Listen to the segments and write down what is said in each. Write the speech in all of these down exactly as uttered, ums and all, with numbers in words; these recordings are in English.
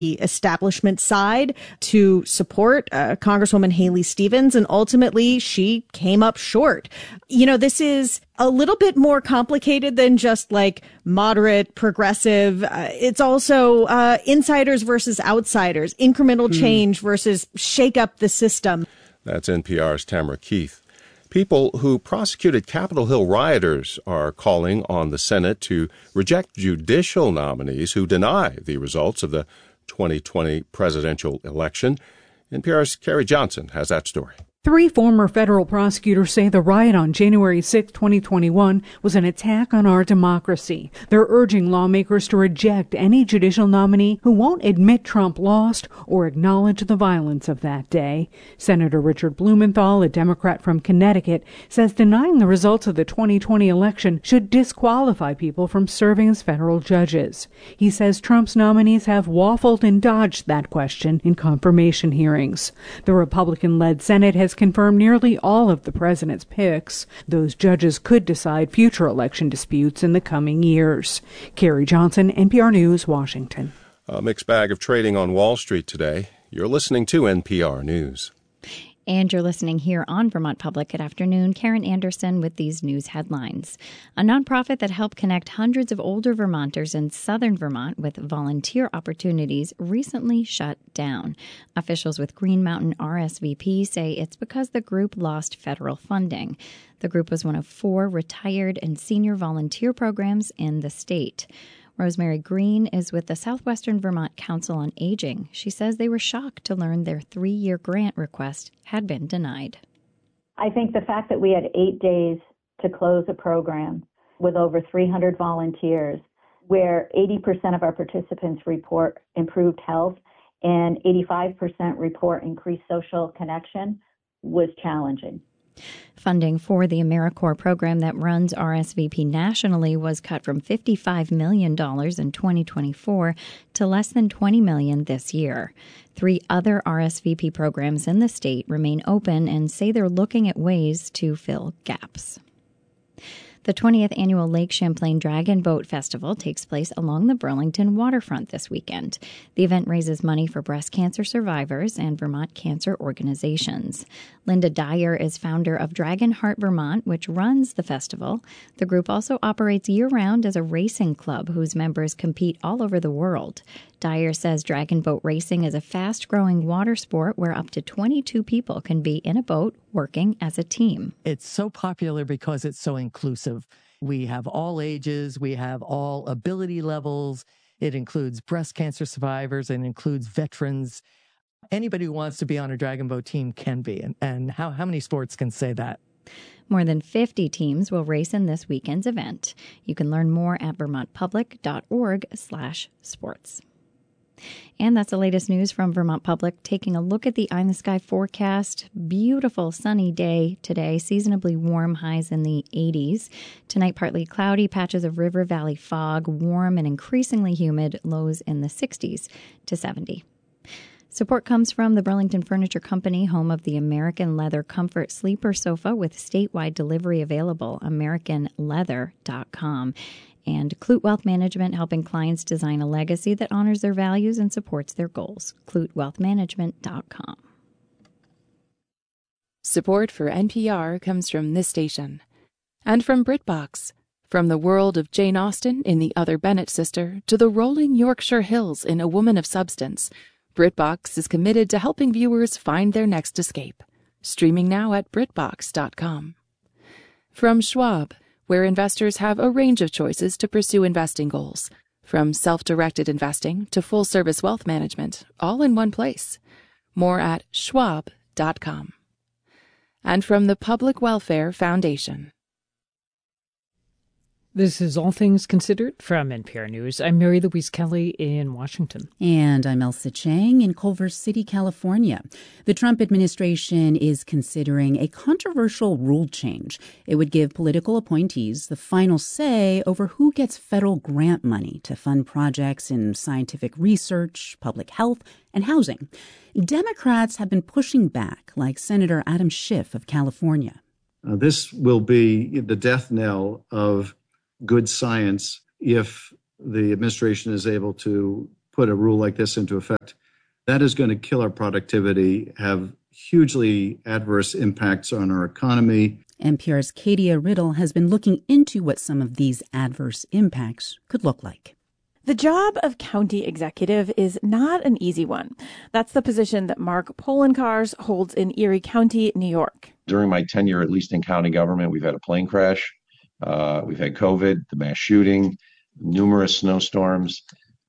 the establishment side to support uh, Congresswoman Haley Stevens, and ultimately she came up short. You know, this is a little bit more complicated than just like moderate, progressive. Uh, it's also uh, insiders versus outsiders, incremental change hmm. versus shake up the system. That's N P R's Tamara Keith. People who prosecuted Capitol Hill rioters are calling on the Senate to reject judicial nominees who deny the results of the twenty twenty presidential election. N P R's Carrie Johnson has that story. Three former federal prosecutors say the riot on January sixth, twenty twenty-one was an attack on our democracy. They're urging lawmakers to reject any judicial nominee who won't admit Trump lost or acknowledge the violence of that day. Senator Richard Blumenthal, a Democrat from Connecticut, says denying the results of the twenty twenty election should disqualify people from serving as federal judges. He says Trump's nominees have waffled and dodged that question in confirmation hearings. The Republican-led Senate has confirmed nearly all of the president's picks. Those judges could decide future election disputes in the coming years. Carrie Johnson, N P R News, Washington. A mixed bag of trading on Wall Street today. You're listening to N P R News. And you're listening here on Vermont Public. Good afternoon. Karen Anderson with these news headlines. A nonprofit that helped connect hundreds of older Vermonters in southern Vermont with volunteer opportunities recently shut down. Officials with Green Mountain R S V P say it's because the group lost federal funding. The group was one of four retired and senior volunteer programs in the state. Rosemary Green is with the Southwestern Vermont Council on Aging. She says they were shocked to learn their three-year grant request had been denied. I think the fact that we had eight days to close a program with over three hundred volunteers, where eighty percent of our participants report improved health and eighty-five percent report increased social connection, was challenging. Funding for the AmeriCorps program that runs R S V P nationally was cut from fifty-five million dollars in twenty twenty-four to less than twenty million dollars this year. Three other R S V P programs in the state remain open and say they're looking at ways to fill gaps. The twentieth Annual Lake Champlain Dragon Boat Festival takes place along the Burlington waterfront this weekend. The event raises money for breast cancer survivors and Vermont cancer organizations. Linda Dyer is founder of Dragon Heart Vermont, which runs the festival. The group also operates year-round as a racing club whose members compete all over the world. Dyer says dragon boat racing is a fast-growing water sport where up to twenty-two people can be in a boat working as a team. It's so popular because it's so inclusive. We have all ages, we have all ability levels. It includes breast cancer survivors and includes veterans. Anybody who wants to be on a dragon boat team can be. And, and how, how many sports can say that? More than fifty teams will race in this weekend's event. You can learn more at vermontpublic.org slash sports. And that's the latest news from Vermont Public. Taking a look at the eye in the sky forecast. Beautiful sunny day today, seasonably warm, highs in the eighties. Tonight, partly cloudy, patches of river valley fog, warm and increasingly humid, lows in the sixties to seventy. Support comes from the Burlington Furniture Company, home of the American Leather Comfort Sleeper Sofa with statewide delivery available, american leather dot com. And Clute Wealth Management, helping clients design a legacy that honors their values and supports their goals. clute wealth management dot com. Support for N P R comes from this station. And from BritBox. From the world of Jane Austen in The Other Bennet Sister to the rolling Yorkshire Hills in A Woman of Substance, BritBox is committed to helping viewers find their next escape. Streaming now at brit box dot com. From Schwab, where investors have a range of choices to pursue investing goals, from self-directed investing to full-service wealth management, all in one place. More at schwab dot com. And from the Public Welfare Foundation. This is All Things Considered from N P R News. I'm Mary Louise Kelly in Washington. And I'm Elsa Chang in Culver City, California. The Trump administration is considering a controversial rule change. It would give political appointees the final say over who gets federal grant money to fund projects in scientific research, public health, and housing. Democrats have been pushing back, like Senator Adam Schiff of California. Uh, this will be the death knell of good science if the administration is able to put put a rule like this into effect, that is going to kill our productivity, have hugely adverse impacts on our economy. N P R's Katia Riddle has been looking into what some of these adverse impacts could look like. The job of county executive is not an easy one. That's the position that Mark Poloncarz holds in Erie County, New York. During my tenure, at least in county government, we've had a plane crash, uh, we've had COVID, the mass shooting, numerous snowstorms.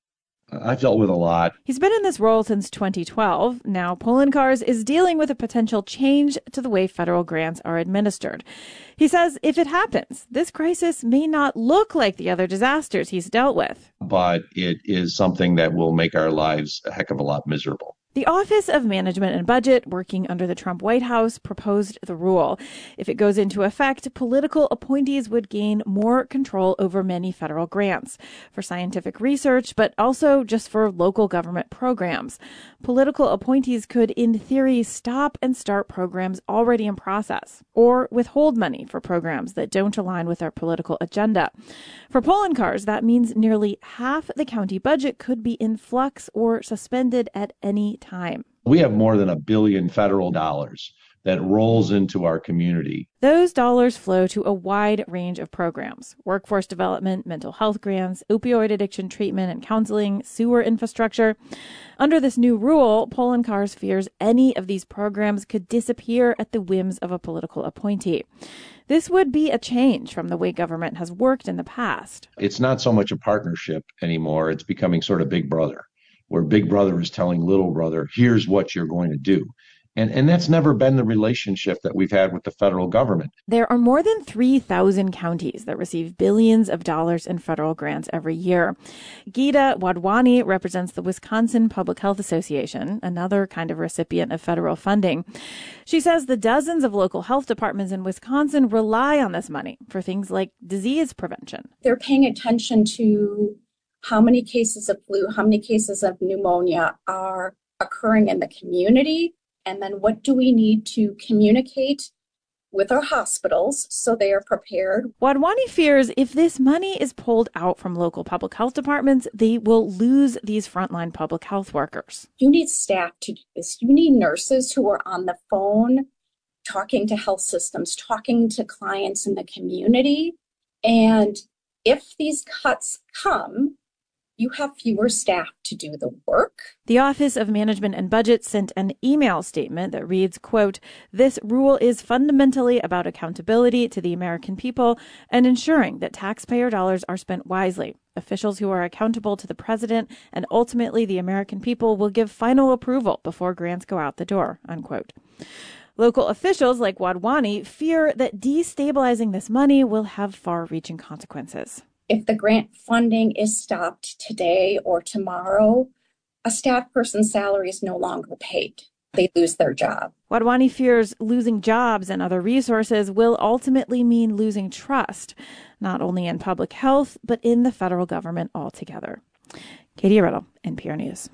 I've dealt with a lot. He's been in this role since twenty twelve. Now Poloncarz is dealing with a potential change to the way federal grants are administered. He says if it happens, this crisis may not look like the other disasters he's dealt with. But it is something that will make our lives a heck of a lot miserable. The Office of Management and Budget, working under the Trump White House, proposed the rule. If it goes into effect, political appointees would gain more control over many federal grants for scientific research, but also just for local government programs. Political appointees could, in theory, stop and start programs already in process, or withhold money for programs that don't align with their political agenda. For Poloncarz, that means nearly half the county budget could be in flux or suspended at any time. We have more than a billion federal dollars that rolls into our community. Those dollars flow to a wide range of programs: workforce development, mental health grants, opioid addiction treatment and counseling, sewer infrastructure. Under this new rule, Poloncarz fears any of these programs could disappear at the whims of a political appointee. This would be a change from the way government has worked in the past. It's not so much a partnership anymore. It's becoming sort of Big Brother, where Big Brother is telling Little Brother, here's what you're going to do. And and that's never been the relationship that we've had with the federal government. There are more than three thousand counties that receive billions of dollars in federal grants every year. Geeta Wadhwani represents the Wisconsin Public Health Association, another kind of recipient of federal funding. She says the dozens of local health departments in Wisconsin rely on this money for things like disease prevention. They're paying attention to how many cases of flu, how many cases of pneumonia are occurring in the community. And then what do we need to communicate with our hospitals so they are prepared? Wadhwani fears if this money is pulled out from local public health departments, they will lose these frontline public health workers. You need staff to do this. You need nurses who are on the phone, talking to health systems, talking to clients in the community. And if these cuts come, you have fewer staff to do the work. The Office of Management and Budget sent an email statement that reads, quote, "This rule is fundamentally about accountability to the American people and ensuring that taxpayer dollars are spent wisely. Officials who are accountable to the president and ultimately the American people will give final approval before grants go out the door," unquote. Local officials like Wadhwani fear that destabilizing this money will have far-reaching consequences. If the grant funding is stopped today or tomorrow, a staff person's salary is no longer paid. They lose their job. Wadhwani fears losing jobs and other resources will ultimately mean losing trust, not only in public health, but in the federal government altogether. Katia Riddle, N P R News.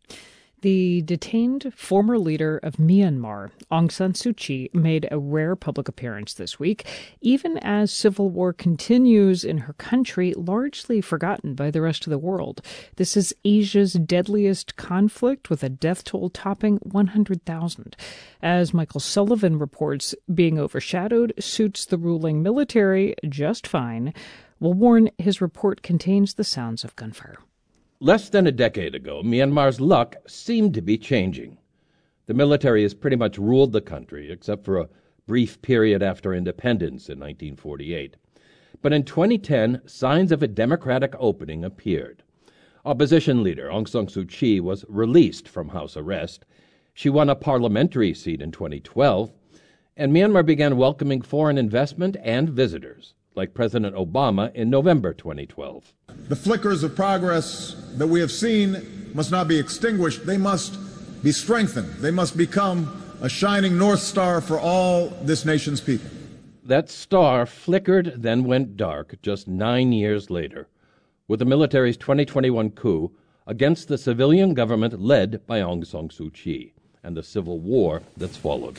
The detained former leader of Myanmar, Aung San Suu Kyi, made a rare public appearance this week, even as civil war continues in her country, largely forgotten by the rest of the world. This is Asia's deadliest conflict, with a death toll topping one hundred thousand. As Michael Sullivan reports, being overshadowed suits the ruling military just fine. We'll warn his report contains the sounds of gunfire. Less than a decade ago, Myanmar's luck seemed to be changing. The military has pretty much ruled the country, except for a brief period after independence in nineteen forty-eight. But in twenty ten, signs of a democratic opening appeared. Opposition leader Aung San Suu Kyi was released from house arrest. She won a parliamentary seat in twenty twelve, and Myanmar began welcoming foreign investment and visitors, like President Obama in November twenty twelve. The flickers of progress that we have seen must not be extinguished. They must be strengthened. They must become a shining North Star for all this nation's people. That star flickered, then went dark just nine years later, with the military's twenty twenty-one coup against the civilian government led by Aung San Suu Kyi and the civil war that's followed.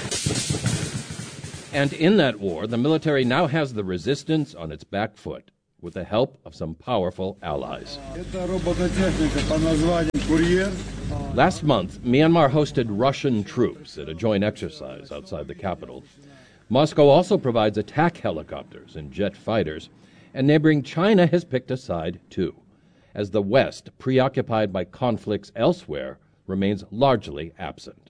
And in that war, the military now has the resistance on its back foot. with the help of some powerful allies. Last month, Myanmar hosted Russian troops at a joint exercise outside the capital. Moscow also provides attack helicopters and jet fighters, and neighboring China has picked a side too, as the West, preoccupied by conflicts elsewhere, remains largely absent.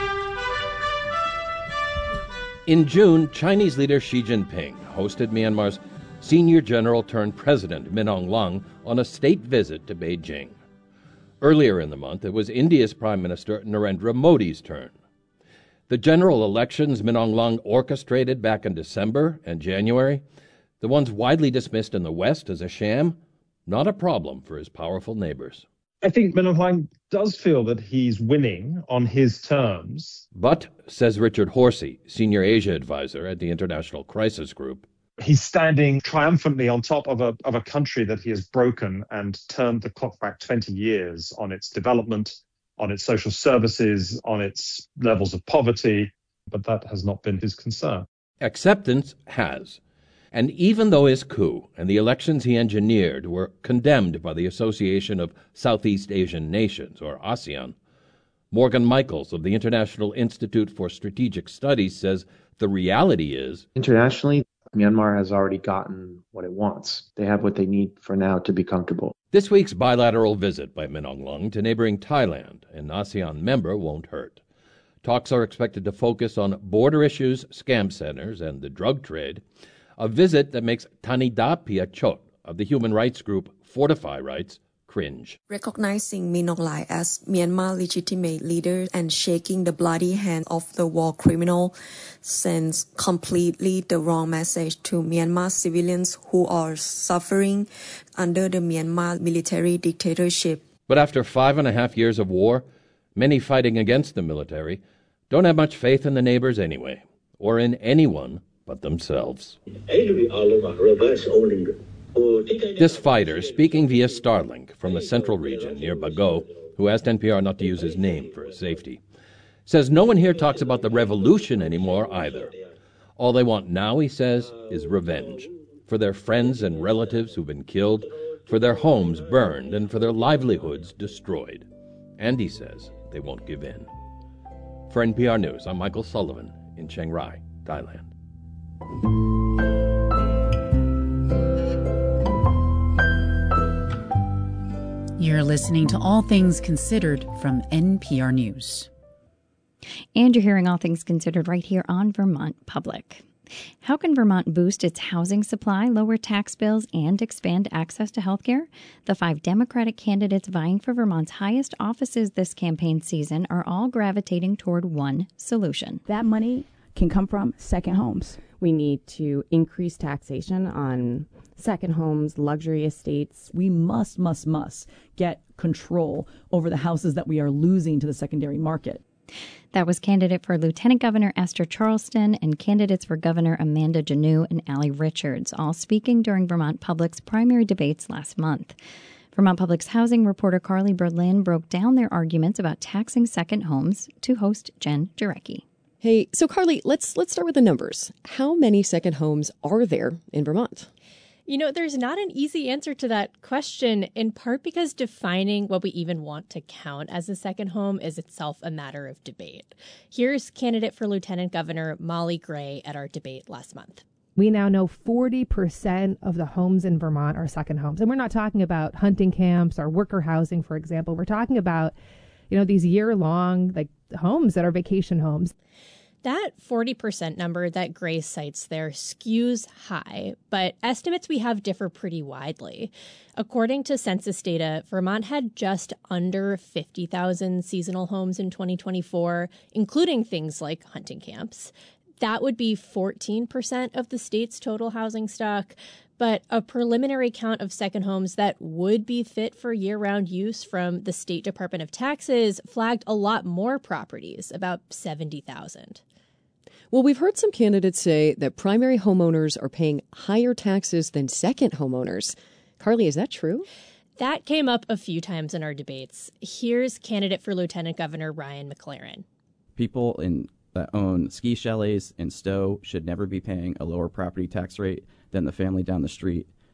In June, Chinese leader Xi Jinping hosted Myanmar's senior general turned president Min Aung Hlaing on a state visit to Beijing. Earlier in the month, it was India's Prime Minister Narendra Modi's turn. The general elections Min Aung Hlaing orchestrated back in December and January, the ones widely dismissed in the West as a sham, not a problem for his powerful neighbors. I think Min Aung Hlaing does feel that he's winning on his terms. But, says Richard Horsey, senior Asia advisor at the International Crisis Group, he's standing triumphantly on top of a of a country that he has broken and turned the clock back twenty years on its development, on its social services, on its levels of poverty, but that has not been his concern. Acceptance has. And even though his coup and the elections he engineered were condemned by the Association of Southeast Asian Nations, or ASEAN, Morgan Michaels of the International Institute for Strategic Studies says the reality is, internationally, Myanmar has already gotten what it wants. They have what they need for now to be comfortable. This week's bilateral visit by Min Aung Hlaing to neighboring Thailand, an ASEAN member, won't hurt. Talks are expected to focus on border issues, scam centers, and the drug trade, a visit that makes Thanida Piachot of the human rights group Fortify Rights cringe. Recognizing Min Aung Hlaing as Myanmar's legitimate leader and shaking the bloody hand of the war criminal sends completely the wrong message to Myanmar civilians who are suffering under the Myanmar military dictatorship. But after five and a half years of war, many fighting against the military don't have much faith in the neighbors anyway, or in anyone but themselves. This fighter, speaking via Starlink from the central region near Bago, who asked N P R not to use his name for his safety, says no one here talks about the revolution anymore either. All they want now, he says, is revenge for their friends and relatives who've been killed, for their homes burned, and for their livelihoods destroyed. And he says they won't give in. For N P R News, I'm Michael Sullivan in Chiang Rai, Thailand. You're listening to All Things Considered from N P R News. And you're hearing All Things Considered right here on Vermont Public. How can Vermont boost its housing supply, lower tax bills, and expand access to health care? The five Democratic candidates vying for Vermont's highest offices this campaign season are all gravitating toward one solution. That money can come from second homes. We need to increase taxation on second homes, luxury estates. We must, must, must get control over the houses that we are losing to the secondary market. That was candidate for Lieutenant Governor Esther Charleston and candidates for Governor Amanda Janoo and Allie Richards, all speaking during Vermont Public's primary debates last month. Vermont Public's housing reporter Carly Berlin broke down their arguments about taxing second homes to host Jen Jarecki. Hey, so Carly, let's let's start with the numbers. How many second homes are there in Vermont? You know, there's not an easy answer to that question, in part because defining what we even want to count as a second home is itself a matter of debate. Here's candidate for Lieutenant Governor Molly Gray at our debate last month. We now know forty percent of the homes in Vermont are second homes. And we're not talking about hunting camps or worker housing, for example. We're talking about, you know, these year-long like homes that are vacation homes. That forty percent number that Gray cites there skews high, but estimates we have differ pretty widely. According to census data, Vermont had just under fifty thousand seasonal homes in twenty twenty-four, including things like hunting camps. That would be fourteen percent of the state's total housing stock. But a preliminary count of second homes that would be fit for year-round use from the State Department of Taxes flagged a lot more properties, about seventy thousand. Well, we've heard some candidates say that primary homeowners are paying higher taxes than second homeowners. Carly, is that true? That came up a few times in our debates. Here's candidate for Lieutenant Governor Ryan McLaren. People in that own ski chalets in Stowe should never be paying a lower property tax rate than the family down the street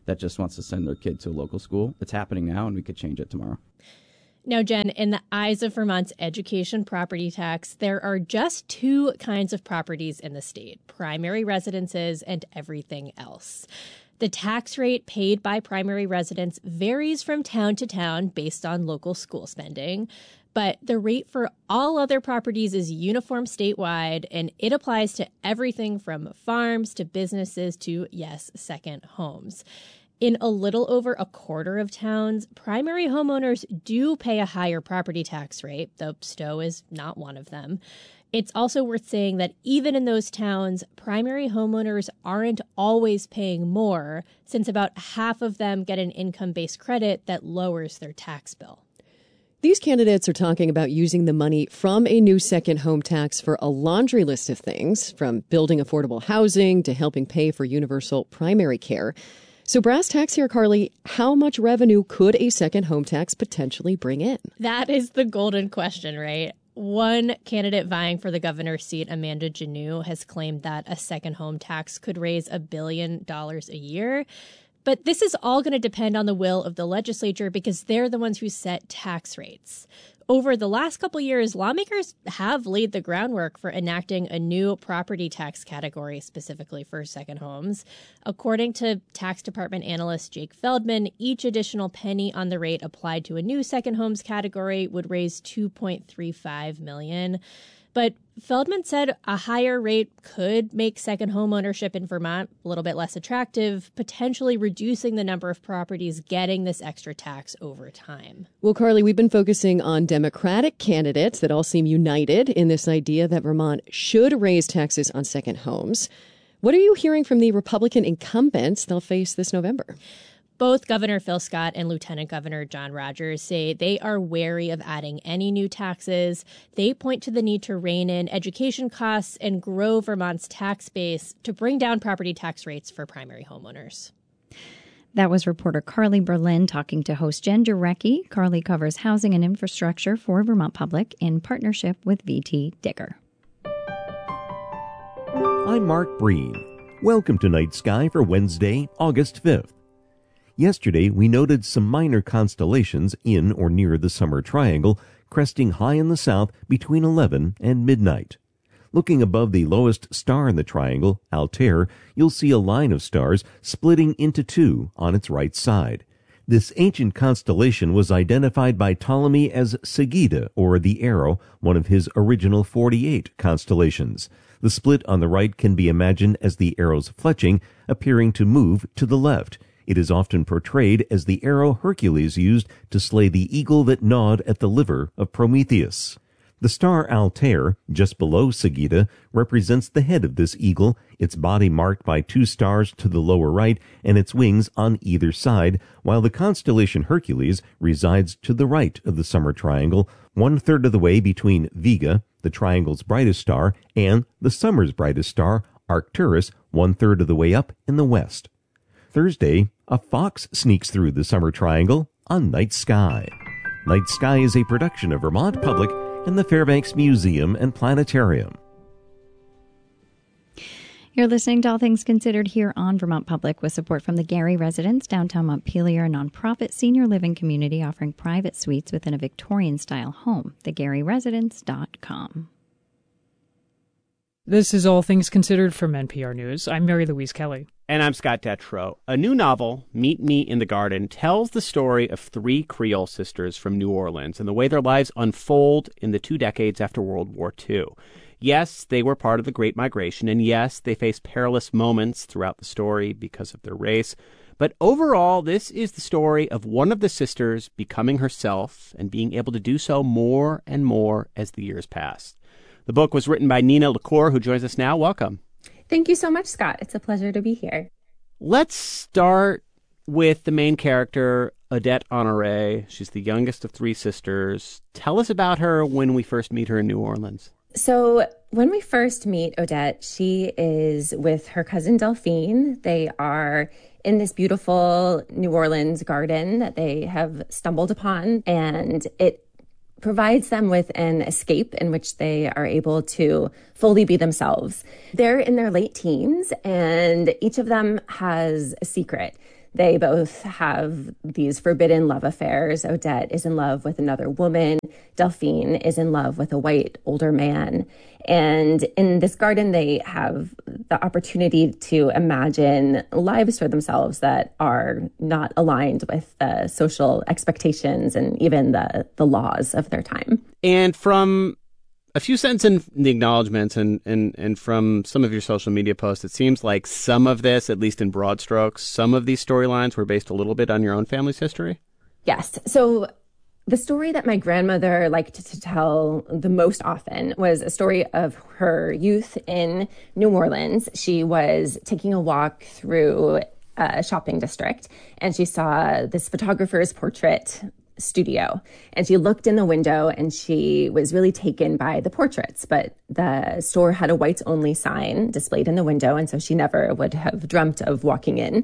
that just wants to send their kid to a local school. It's happening now, and we could change it tomorrow. Now, Jen, in the eyes of Vermont's education property tax, there are just two kinds of properties in the state: primary residences and everything else. The tax rate paid by primary residents varies from town to town based on local school spending, but the rate for all other properties is uniform statewide, and it applies to everything from farms to businesses to, yes, second homes. In a little over a quarter of towns, primary homeowners do pay a higher property tax rate, though Stowe is not one of them. It's also worth saying that even in those towns, primary homeowners aren't always paying more, since about half of them get an income-based credit that lowers their tax bill. These candidates are talking about using the money from a new second home tax for a laundry list of things, from building affordable housing to helping pay for universal primary care. So brass tacks here, Carly, how much revenue could a second home tax potentially bring in? That is the golden question, right? One candidate vying for the governor's seat, Amanda Janoo, has claimed that a second home tax could raise a billion dollars a year. But this is all going to depend on the will of the legislature because they're the ones who set tax rates. Over the last couple years, lawmakers have laid the groundwork for enacting a new property tax category specifically for second homes. According to Tax Department analyst Jake Feldman, each additional penny on the rate applied to a new second homes category would raise two point three five million dollars. But Feldman said a higher rate could make second home ownership in Vermont a little bit less attractive, potentially reducing the number of properties getting this extra tax over time. Well, Carly, we've been focusing on Democratic candidates that all seem united in this idea that Vermont should raise taxes on second homes. What are you hearing from the Republican incumbents they'll face this November? Both Governor Phil Scott and Lieutenant Governor John Rogers say they are wary of adding any new taxes. They point to the need to rein in education costs and grow Vermont's tax base to bring down property tax rates for primary homeowners. That was reporter Carly Berlin talking to host Jen Durecki. Carly covers housing and infrastructure for Vermont Public in partnership with V T Digger. I'm Mark Breen. Welcome to Night Sky for Wednesday, August fifth. Yesterday, we noted some minor constellations in or near the Summer Triangle, cresting high in the south between eleven and midnight. Looking above the lowest star in the triangle, Altair, you'll see a line of stars splitting into two on its right side. This ancient constellation was identified by Ptolemy as Sagitta, or the Arrow, one of his original forty-eight constellations. The split on the right can be imagined as the arrow's fletching, appearing to move to the left. It is often portrayed as the arrow Hercules used to slay the eagle that gnawed at the liver of Prometheus. The star Altair, just below Sagitta, represents the head of this eagle, its body marked by two stars to the lower right and its wings on either side, while the constellation Hercules resides to the right of the Summer Triangle, one-third of the way between Vega, the triangle's brightest star, and the summer's brightest star, Arcturus, one-third of the way up in the west. Thursday, a fox sneaks through the Summer Triangle on Night Sky. Night Sky is a production of Vermont Public and the Fairbanks Museum and Planetarium. You're listening to All Things Considered here on Vermont Public with support from the Gary Residence, downtown Montpelier, a nonprofit senior living community offering private suites within a Victorian-style home. the gary residence dot com. This is All Things Considered from N P R News. I'm Mary Louise Kelly. And I'm Scott Detrow. A new novel, Meet Me in the Garden, tells the story of three Creole sisters from New Orleans and the way their lives unfold in the two decades after World War Two. Yes, they were part of the Great Migration, and yes, they faced perilous moments throughout the story because of their race. But overall, this is the story of one of the sisters becoming herself and being able to do so more and more as the years passed. The book was written by Nina LaCour, who joins us now. Welcome. Thank you so much, Scott. It's a pleasure to be here. Let's start with the main character, Odette Honoré. She's the youngest of three sisters. Tell us about her when we first meet her in New Orleans. So when we first meet Odette, she is with her cousin Delphine. They are in this beautiful New Orleans garden that they have stumbled upon, and it provides them with an escape in which they are able to fully be themselves. They're in their late teens, and each of them has a secret. They both have these forbidden love affairs. Odette is in love with another woman. Delphine is in love with a white older man. And in this garden, they have the opportunity to imagine lives for themselves that are not aligned with the social expectations and even the, the laws of their time. And from a few sentences in the acknowledgments and, and, and from some of your social media posts, it seems like some of this, at least in broad strokes, some of these storylines were based a little bit on your own family's history? Yes. So the story that my grandmother liked to tell the most often was a story of her youth in New Orleans. She was taking a walk through a shopping district, and she saw this photographer's portrait studio, and she looked in the window and she was really taken by the portraits, but the store had a whites only sign displayed in the window, and so she never would have dreamt of walking in.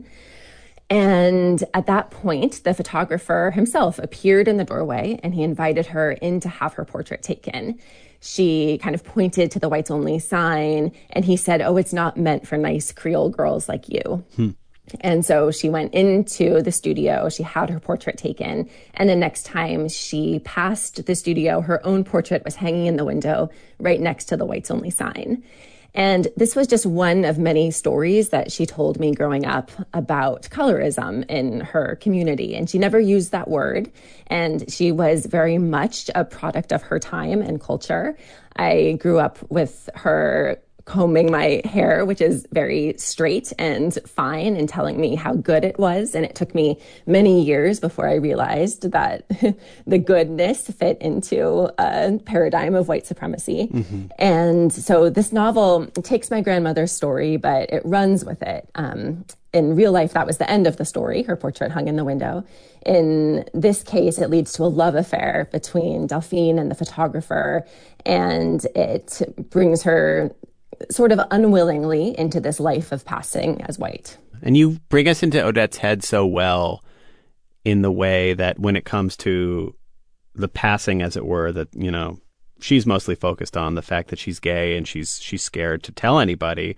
And at that point, the photographer himself appeared in the doorway, and he invited her in to have her portrait taken. She kind of pointed to the whites only sign, and he said, "Oh, it's not meant for nice Creole girls like you." Hmm. And so she went into the studio, she had her portrait taken, and the next time she passed the studio, her own portrait was hanging in the window right next to the whites only sign. And this was just one of many stories that she told me growing up about colorism in her community. And she never used that word, and she was very much a product of her time and culture. I grew up with her combing my hair, which is very straight and fine, and telling me how good it was. And it took me many years before I realized that the goodness fit into a paradigm of white supremacy. Mm-hmm. And so this novel takes my grandmother's story, but it runs with it. Um, in real life, that was the end of the story. Her portrait hung in the window. In this case, it leads to a love affair between Delphine and the photographer, and it brings her sort of unwillingly into this life of passing as white. And you bring us into Odette's head so well in the way that when it comes to the passing, as it were, that, you know, she's mostly focused on the fact that she's gay and she's she's scared to tell anybody.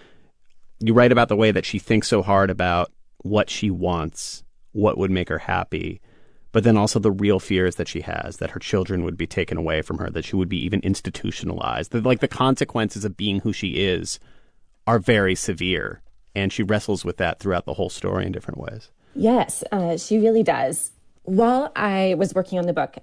You write about the way that she thinks so hard about what she wants, what would make her happy, but then also the real fears that she has, that her children would be taken away from her, that she would be even institutionalized, that like the consequences of being who she is are very severe. And she wrestles with that throughout the whole story in different ways. Yes, uh, she really does. While I was working on the book,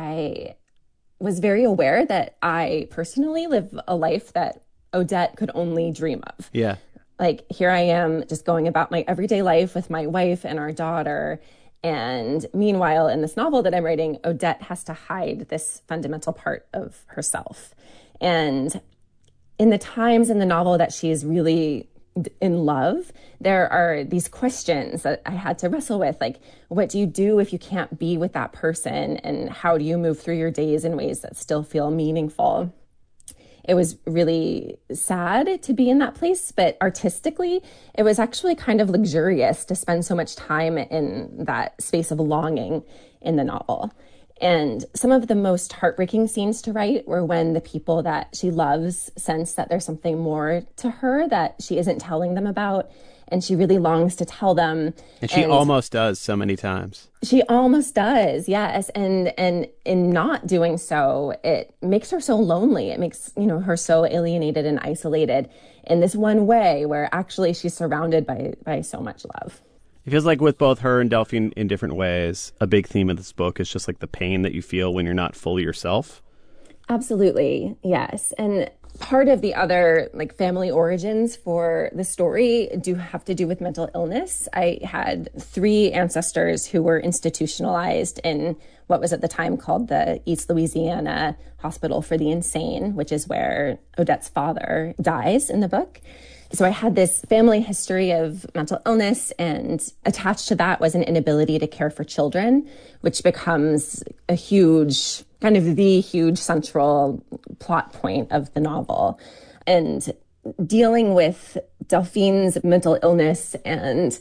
I was very aware that I personally live a life that Odette could only dream of. Yeah. Like, here I am just going about my everyday life with my wife and our daughter. And meanwhile, in this novel that I'm writing, Odette has to hide this fundamental part of herself. And in the times in the novel that she's really in love, there are these questions that I had to wrestle with, like, what do you do if you can't be with that person? And how do you move through your days in ways that still feel meaningful? It was really sad to be in that place, but artistically, it was actually kind of luxurious to spend so much time in that space of longing in the novel. And some of the most heartbreaking scenes to write were when the people that she loves sense that there's something more to her that she isn't telling them about, and she really longs to tell them. And she and almost does so many times. She almost does, yes. And and in not doing so, it makes her so lonely. It makes, you know, her so alienated and isolated in this one way where actually she's surrounded by by so much love. It feels like with both her and Delphine in different ways, a big theme of this book is just like the pain that you feel when you're not fully yourself. Absolutely, yes. And part of the other like family origins for the story do have to do with mental illness. I had three ancestors who were institutionalized in what was at the time called the East Louisiana Hospital for the Insane, which is where Odette's father dies in the book. So I had this family history of mental illness, and attached to that was an inability to care for children, which becomes a huge, kind of the huge central plot point of the novel. And dealing with Delphine's mental illness and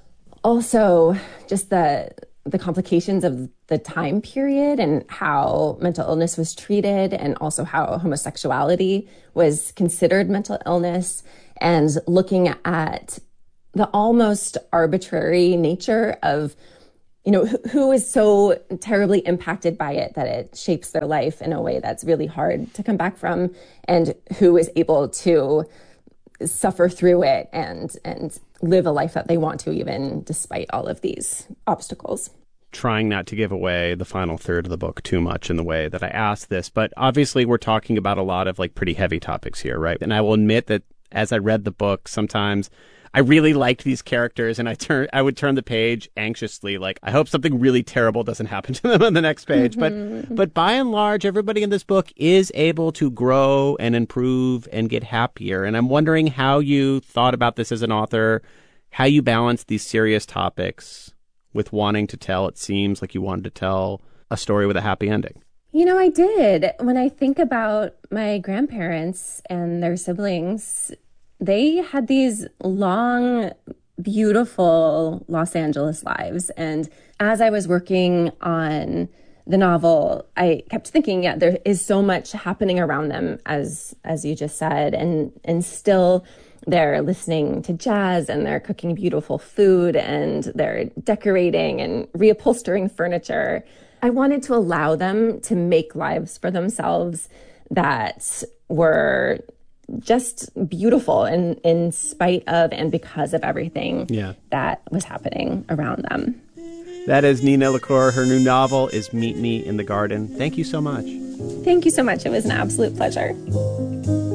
also just the the complications of the time period and how mental illness was treated, and also how homosexuality was considered mental illness, and looking at the almost arbitrary nature of, you know, who, who is so terribly impacted by it that it shapes their life in a way that's really hard to come back from, and who is able to suffer through it and and live a life that they want to, even despite all of these obstacles. Trying not to give away the final third of the book too much in the way that I asked this, but obviously we're talking about a lot of like pretty heavy topics here, right? And I will admit that as I read the book, sometimes I really liked these characters, and I turn I would turn the page anxiously, like I hope something really terrible doesn't happen to them on the next page. Mm-hmm. But but by and large, everybody in this book is able to grow and improve and get happier. And I'm wondering how you thought about this as an author, how you balance these serious topics with wanting to tell, it seems like you wanted to tell a story with a happy ending. You know, I did. When I think about my grandparents and their siblings, they had these long, beautiful Los Angeles lives. And as I was working on the novel, I kept thinking, yeah, there is so much happening around them, as as you just said, and and still they're listening to jazz, and they're cooking beautiful food, and they're decorating and reupholstering furniture. I wanted to allow them to make lives for themselves that were just beautiful in, in spite of and because of everything yeah. that was happening around them. That is Nina LaCour. Her new novel is Meet Me in the Garden. Thank you so much. Thank you so much. It was an absolute pleasure.